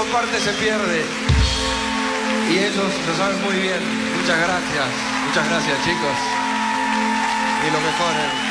comparte se pierde. Y ellos lo saben muy bien. Muchas gracias chicos. Y lo mejor.